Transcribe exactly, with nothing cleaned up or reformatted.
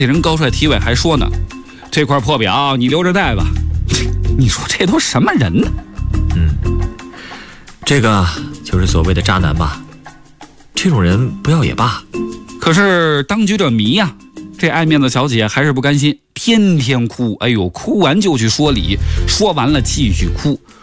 这人高帅体委还说呢，这块破表你留着戴吧。你说这都什么人呢？ 嗯，这个就是所谓的渣男吧。这种人不要也罢。 可是当局者迷呀、啊，这爱面子小姐还是不甘心，天天哭。哎呦，哭完就去说理，说完了继续哭。